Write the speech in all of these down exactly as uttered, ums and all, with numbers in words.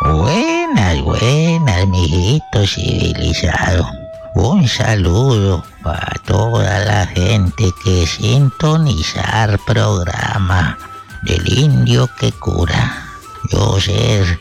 Buenas, buenas, mijito civilizado. Un saludo para toda la gente que sintonizar programa del indio que cura. Yo ser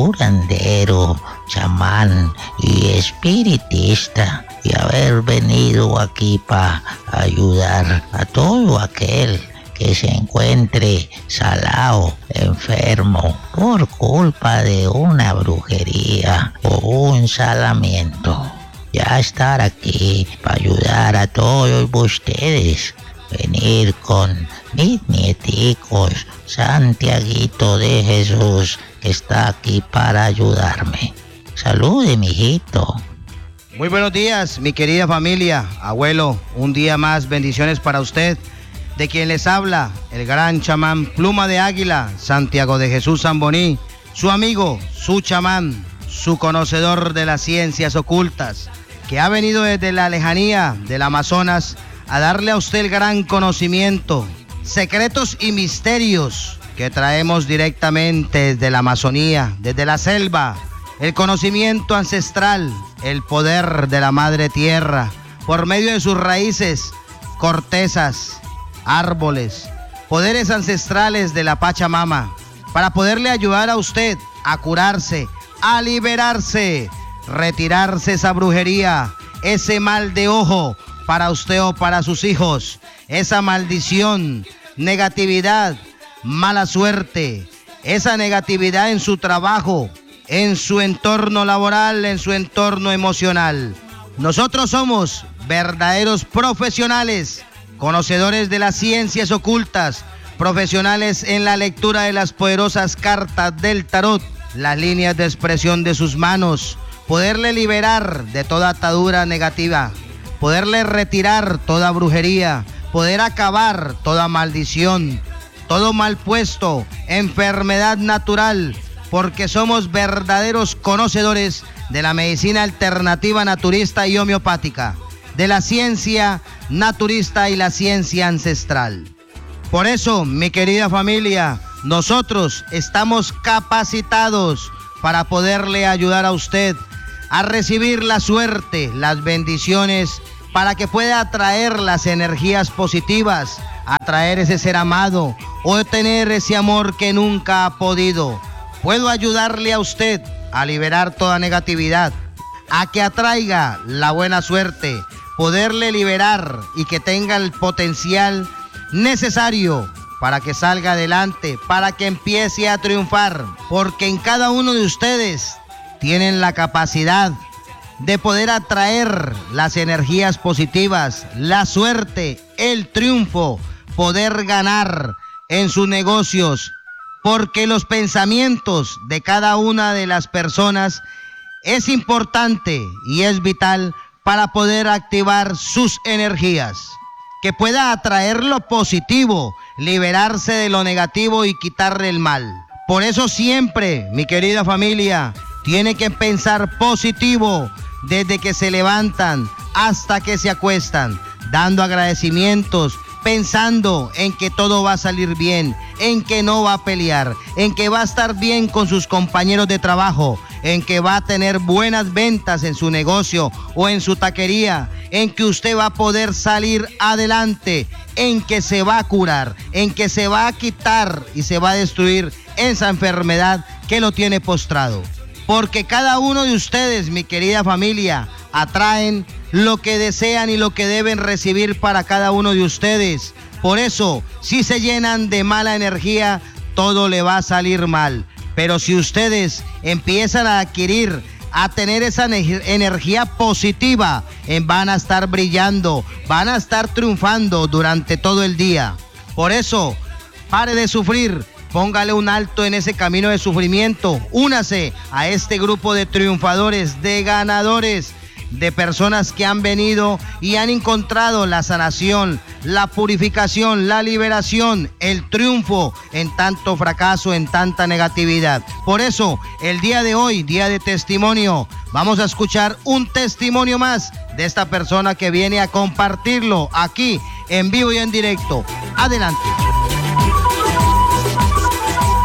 curandero, chamán y espiritista y haber venido aquí para ayudar a todo aquel que se encuentre salado, enfermo, por culpa de una brujería o un salamiento. Ya estar aquí para ayudar a todos ustedes. Venir con mis nieticos, Santiaguito de Jesús, que está aquí para ayudarme. Salude, mijito. Muy buenos días, mi querida familia. Abuelo, un día más, bendiciones para usted. De quien les habla, el gran chamán Pluma de Águila, Santiago de Jesús Zamboní, su amigo, su chamán, su conocedor de las ciencias ocultas, que ha venido desde la lejanía del Amazonas a darle a usted el gran conocimiento, secretos y misterios que traemos directamente desde la Amazonía, desde la selva, el conocimiento ancestral, el poder de la madre tierra, por medio de sus raíces, cortezas, árboles, poderes ancestrales de la Pachamama, para poderle ayudar a usted a curarse, a liberarse, retirarse esa brujería, ese mal de ojo para usted o para sus hijos, esa maldición, negatividad, mala suerte, esa negatividad en su trabajo, en su entorno laboral, en su entorno emocional. Nosotros somos verdaderos profesionales, conocedores de las ciencias ocultas, profesionales en la lectura de las poderosas cartas del tarot, las líneas de expresión de sus manos, poderle liberar de toda atadura negativa, poderle retirar toda brujería, poder acabar toda maldición, todo mal puesto, enfermedad natural, porque somos verdaderos conocedores de la medicina alternativa naturista y homeopática, de la ciencia naturista y la ciencia ancestral. Por eso, mi querida familia, nosotros estamos capacitados para poderle ayudar a usted a recibir la suerte, las bendiciones, para que pueda atraer las energías positivas, atraer ese ser amado o tener ese amor que nunca ha podido. Puedo ayudarle a usted a liberar toda negatividad, a que atraiga la buena suerte, poderle liberar y que tenga el potencial necesario para que salga adelante, para que empiece a triunfar, porque en cada uno de ustedes tienen la capacidad de poder atraer las energías positivas, la suerte, el triunfo, poder ganar en sus negocios, porque los pensamientos de cada una de las personas es importante y es vital para poder activar sus energías, que pueda atraer lo positivo, liberarse de lo negativo y quitarle el mal. Por eso siempre, mi querida familia, tiene que pensar positivo desde que se levantan hasta que se acuestan, dando agradecimientos, pensando en que todo va a salir bien, en que no va a pelear, en que va a estar bien con sus compañeros de trabajo, en que va a tener buenas ventas en su negocio o en su taquería, en que usted va a poder salir adelante, en que se va a curar, en que se va a quitar y se va a destruir esa enfermedad que lo tiene postrado. Porque cada uno de ustedes, mi querida familia, atraen lo que desean y lo que deben recibir para cada uno de ustedes. Por eso, si se llenan de mala energía, todo le va a salir mal. Pero si ustedes empiezan a adquirir, a tener esa energía positiva, van a estar brillando, van a estar triunfando durante todo el día. Por eso, pare de sufrir. Póngale un alto en ese camino de sufrimiento. Únase a este grupo de triunfadores, de ganadores, de personas que han venido y han encontrado la sanación, la purificación, la liberación, el triunfo en tanto fracaso, en tanta negatividad. Por eso, el día de hoy, día de testimonio, vamos a escuchar un testimonio más de esta persona que viene a compartirlo aquí en vivo y en directo. Adelante.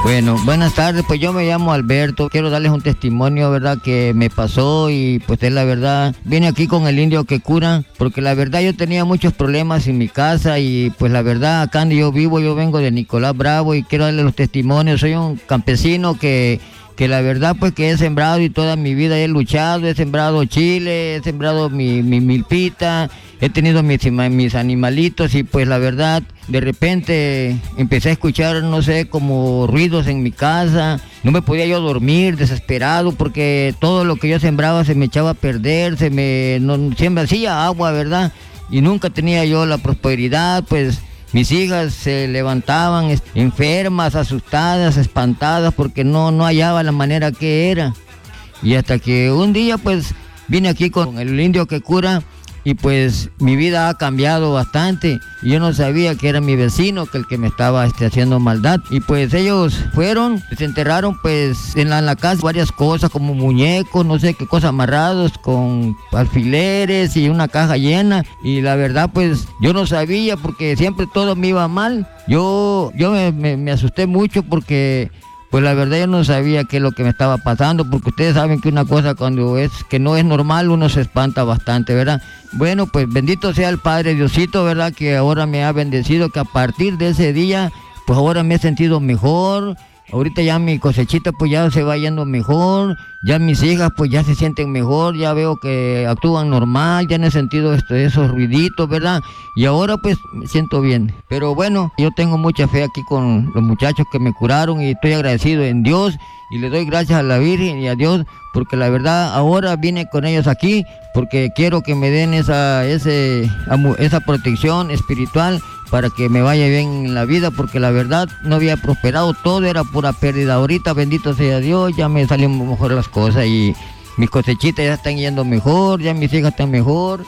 Bueno, buenas tardes, pues yo me llamo Alberto, quiero darles un testimonio, ¿verdad?, que me pasó y pues es la verdad, vine aquí con el indio que cura, porque la verdad yo tenía muchos problemas en mi casa y pues la verdad acá donde yo vivo, yo vengo de Nicolás Bravo y quiero darles los testimonios, soy un campesino que... que la verdad pues que he sembrado y toda mi vida he luchado, he sembrado chile, he sembrado mi, mi milpita, he tenido mis, mis animalitos y pues la verdad de repente empecé a escuchar, no sé, como ruidos en mi casa, no me podía yo dormir, desesperado porque todo lo que yo sembraba se me echaba a perder, se me, no, siempre hacía agua, ¿verdad? Y nunca tenía yo la prosperidad, pues... Mis hijas se levantaban enfermas, asustadas, espantadas, porque no, no hallaba la manera que era. Y hasta que un día, pues, vine aquí con el indio que cura y pues mi vida ha cambiado bastante. Y yo no sabía que era mi vecino, que el que me estaba este, haciendo maldad. Y pues ellos fueron, se enterraron pues en la, en la casa varias cosas como muñecos, no sé qué cosas amarrados con alfileres y una caja llena. Y la verdad pues yo no sabía porque siempre todo me iba mal. Yo, yo me, me, me asusté mucho porque... Pues la verdad yo no sabía qué es lo que me estaba pasando, porque ustedes saben que una cosa cuando es que no es normal uno se espanta bastante, ¿verdad? Bueno, pues bendito sea el Padre Diosito, ¿verdad? Que ahora me ha bendecido, que a partir de ese día, pues ahora me he sentido mejor. Ahorita ya mi cosechita pues ya se va yendo mejor, ya mis hijas pues ya se sienten mejor, ya veo que actúan normal, ya no he sentido esto, esos ruiditos, ¿verdad? Y ahora pues me siento bien. Pero bueno, yo tengo mucha fe aquí con los muchachos que me curaron y estoy agradecido en Dios y le doy gracias a la Virgen y a Dios porque la verdad ahora vine con ellos aquí porque quiero que me den esa, ese, esa protección espiritual para que me vaya bien en la vida, porque la verdad no había prosperado, todo era pura pérdida. Ahorita, bendito sea Dios, ya me salen mejor las cosas y mis cosechitas ya están yendo mejor, ya mis hijas están mejor.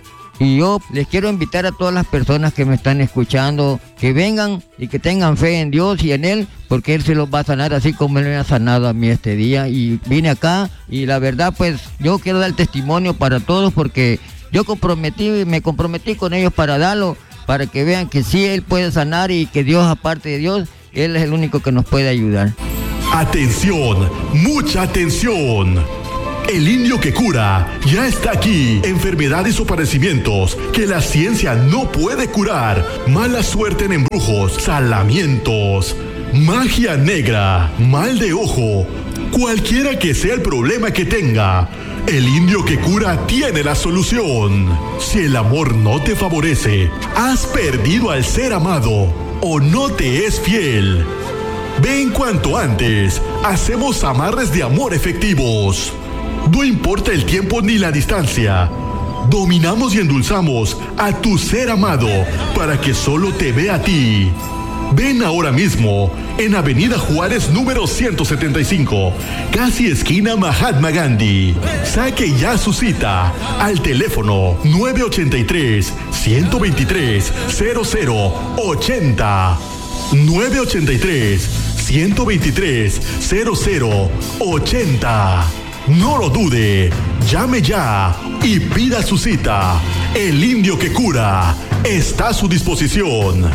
Y yo les quiero invitar a todas las personas que me están escuchando, que vengan y que tengan fe en Dios y en Él, porque Él se los va a sanar así como Él me ha sanado a mí este día. Y vine acá y la verdad pues yo quiero dar testimonio para todos porque yo comprometí, me comprometí con ellos para darlo, para que vean que sí Él puede sanar y que Dios, aparte de Dios, Él es el único que nos puede ayudar. Atención, mucha atención. El indio que cura ya está aquí. Enfermedades o padecimientos que la ciencia no puede curar. Mala suerte en embrujos, salamientos, magia negra, mal de ojo. Cualquiera que sea el problema que tenga, el indio que cura tiene la solución. Si el amor no te favorece, has perdido al ser amado o no te es fiel, ven cuanto antes. Hacemos amarres de amor efectivos. No importa el tiempo ni la distancia. Dominamos y endulzamos a tu ser amado para que solo te vea a ti. Ven ahora mismo en Avenida Juárez número ciento setenta y cinco, casi esquina Mahatma Gandhi. Saque ya su cita al teléfono nueve ochenta y tres, ciento veintitrés, cero cero ochenta. nueve ochenta y tres, ciento veintitrés, cero cero ochenta. No lo dude, llame ya y pida su cita. El indio que cura está a su disposición.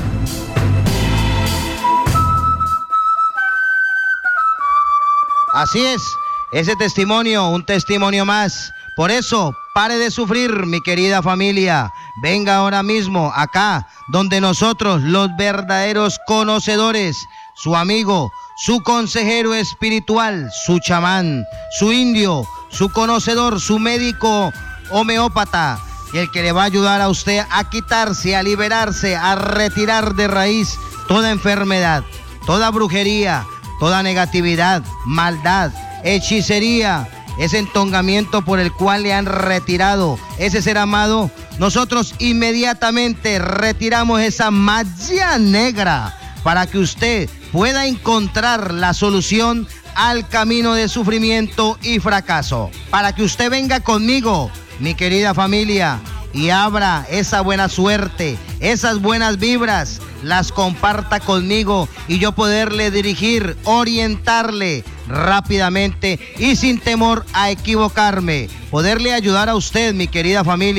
Así es, ese testimonio, un testimonio más. Por eso, pare de sufrir, mi querida familia. Venga ahora mismo acá, donde nosotros, los verdaderos conocedores, su amigo, su consejero espiritual, su chamán, su indio, su conocedor, su médico homeópata, y el que le va a ayudar a usted a quitarse, a liberarse, a retirar de raíz toda enfermedad, toda brujería, toda negatividad, maldad, hechicería, ese entongamiento por el cual le han retirado ese ser amado. Nosotros inmediatamente retiramos esa magia negra para que usted pueda encontrar la solución al camino de sufrimiento y fracaso. Para que usted venga conmigo, mi querida familia, y abra esa buena suerte, esas buenas vibras, las comparta conmigo y yo poderle dirigir, orientarle rápidamente y sin temor a equivocarme, poderle ayudar a usted, mi querida familia,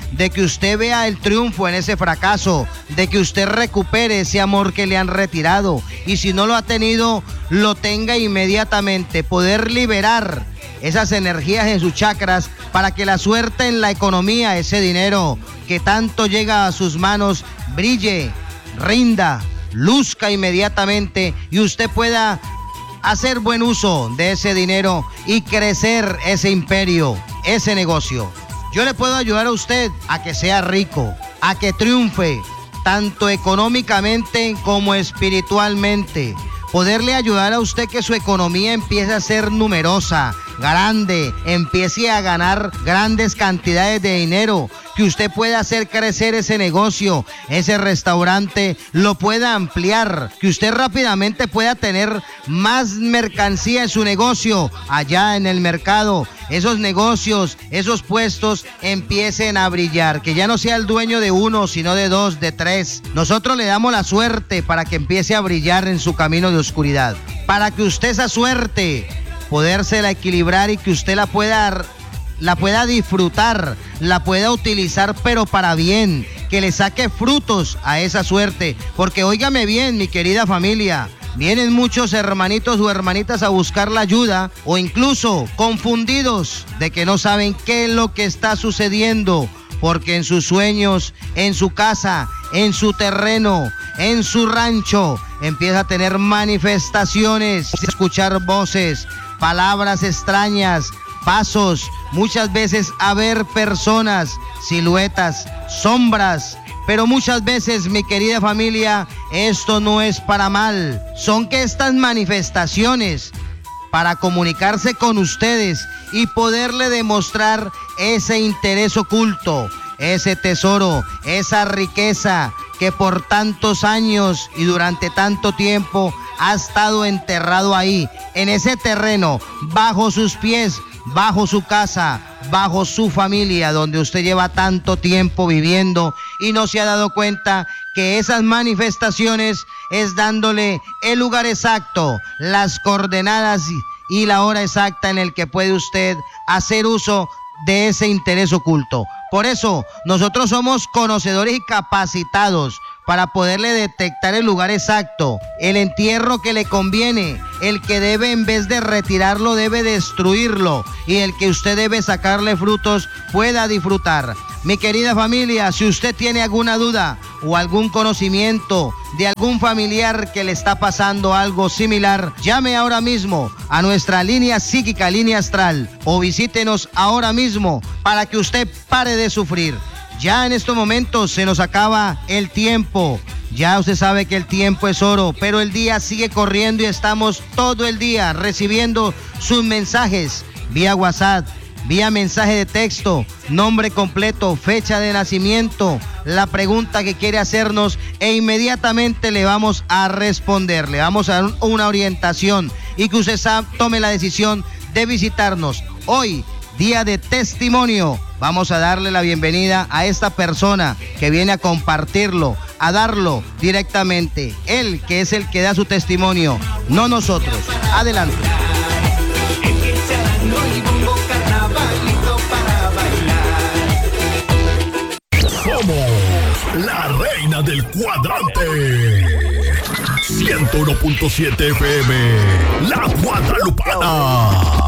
de que usted vea el triunfo en ese fracaso, de que usted recupere ese amor que le han retirado, y si no lo ha tenido, lo tenga inmediatamente, poder liberar esas energías en sus chakras para que la suerte en la economía, ese dinero que tanto llega a sus manos, brille, rinda, luzca inmediatamente y usted pueda hacer buen uso de ese dinero y crecer ese imperio, ese negocio. Yo le puedo ayudar a usted a que sea rico, a que triunfe, tanto económicamente como espiritualmente. Poderle ayudar a usted que su economía empiece a ser numerosa, grande, empiece a ganar grandes cantidades de dinero, que usted pueda hacer crecer ese negocio, ese restaurante, lo pueda ampliar, que usted rápidamente pueda tener más mercancía en su negocio, allá en el mercado, esos negocios, esos puestos empiecen a brillar, que ya no sea el dueño de uno, sino de dos, de tres. Nosotros le damos la suerte para que empiece a brillar en su camino de oscuridad, para que usted esa suerte podérsela equilibrar y que usted la pueda, la pueda disfrutar, la pueda utilizar, pero para bien, que le saque frutos a esa suerte. Porque óigame bien, mi querida familia, vienen muchos hermanitos o hermanitas a buscar la ayuda, o incluso confundidos de que no saben qué es lo que está sucediendo, porque en sus sueños, en su casa, en su terreno, en su rancho, empieza a tener manifestaciones, a escuchar voces, palabras extrañas, pasos, muchas veces a ver personas, siluetas, sombras, pero muchas veces, mi querida familia, esto no es para mal, son que estas manifestaciones para comunicarse con ustedes y poderle demostrar ese interés oculto, ese tesoro, esa riqueza que por tantos años y durante tanto tiempo ha estado enterrado ahí, en ese terreno, bajo sus pies, bajo su casa, bajo su familia, donde usted lleva tanto tiempo viviendo y no se ha dado cuenta que esas manifestaciones es dándole el lugar exacto, las coordenadas y la hora exacta en el que puede usted hacer uso de ese interés oculto. Por eso nosotros somos conocedores y capacitados para poderle detectar el lugar exacto, el entierro que le conviene, el que debe, en vez de retirarlo, debe destruirlo, y el que usted debe sacarle frutos pueda disfrutar. Mi querida familia, si usted tiene alguna duda o algún conocimiento de algún familiar que le está pasando algo similar, llame ahora mismo a nuestra línea psíquica, línea astral, o visítenos ahora mismo para que usted pare de sufrir. Ya en estos momentos se nos acaba el tiempo. Ya usted sabe que el tiempo es oro, pero el día sigue corriendo y estamos todo el día recibiendo sus mensajes vía WhatsApp, vía mensaje de texto, nombre completo, fecha de nacimiento, la pregunta que quiere hacernos, e inmediatamente le vamos a responder, le vamos a dar una orientación y que usted sabe, tome la decisión de visitarnos. Hoy, día de testimonio, vamos a darle la bienvenida a esta persona que viene a compartirlo, a darlo directamente. Él, que es el que da su testimonio, no nosotros. Adelante. Somos la reina del cuadrante. ciento uno punto siete F M, La Guadalupana.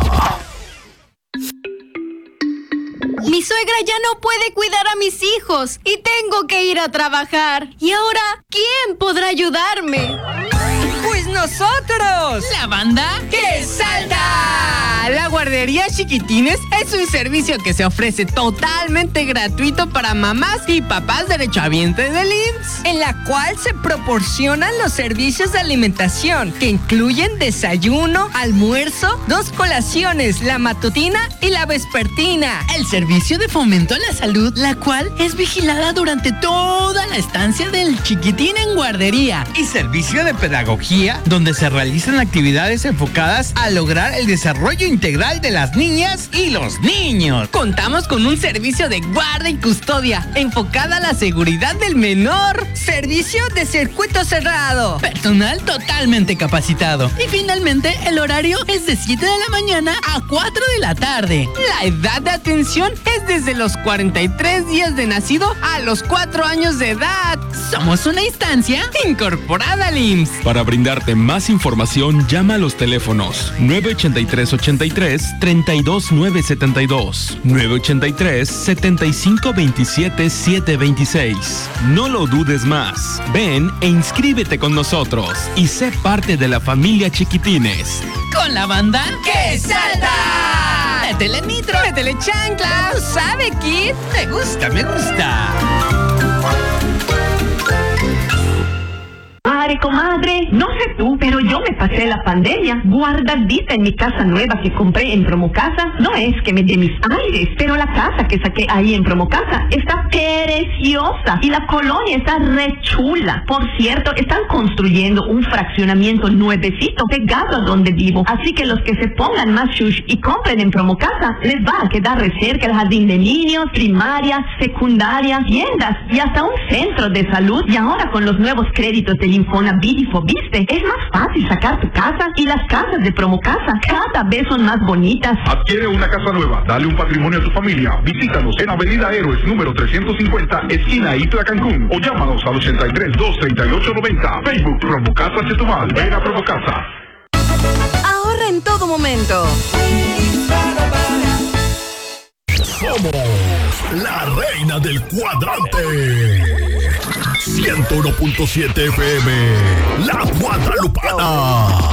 Mi suegra ya no puede cuidar a mis hijos y tengo que ir a trabajar. ¿Y ahora quién podrá ayudarme? ¡Pues nosotros! ¿La banda? ¡Que salta! La guardería Chiquitines es un servicio que se ofrece totalmente gratuito para mamás y papás derechohabientes del I M S S, en la cual se proporcionan los servicios de alimentación que incluyen desayuno, almuerzo, dos colaciones, la matutina y la vespertina. El servicio de fomento a la salud, la cual es vigilada durante toda la estancia del chiquitín en guardería. Y servicio de pedagogía, donde se realizan actividades enfocadas a lograr el desarrollo integral integral de las niñas y los niños. Contamos con un servicio de guarda y custodia enfocada a la seguridad del menor. Servicio de circuito cerrado. Personal totalmente capacitado. Y finalmente, el horario es de siete de la mañana a cuatro de la tarde. La edad de atención es desde los cuarenta y tres días de nacido a los cuatro años de edad. Somos una instancia incorporada al I M S S. Para brindarte más información, llama a los teléfonos nueve ochenta y tres ochenta y tres, treinta y dos nueve setenta y dos, nueve ochenta y tres setenta y cinco veintisiete siete veintiséis. No lo dudes más. Ven e inscríbete con nosotros y sé parte de la familia Chiquitines. Con la banda ¡Que salta! ¡Métele nitro! ¡Métele chancla! ¿Sabe, Kid? Me gusta, me gusta. Madre, comadre, no sé tú, pero yo me pasé la pandemia guardadita en mi casa nueva que compré en Promocasa. No es que me dé mis aires, pero la casa que saqué ahí en Promocasa está preciosa y la colonia está re chula. Por cierto, están construyendo un fraccionamiento nuevecito pegado a donde vivo. Así que los que se pongan más shush y compren en Promocasa, les va a quedar re cerca el jardín de niños, primaria, secundaria, tiendas y hasta un centro de salud. Y ahora con los nuevos créditos del Infonavit y Fobiste, es más fácil sacar tu casa y las casas de Promocasa cada vez son más bonitas. Adquiere una casa nueva, dale un patrimonio a tu familia. Visítanos en Avenida Héroes número trescientos cincuenta, esquina Itla, Cancún, o llámanos al ochenta y tres, dos treinta y ocho noventa. Facebook Promocasa Chetumal. Ven a Promocasa. Ahorra en todo momento. Somos la reina del cuadrante. ciento uno punto siete F M, La Guadalupana.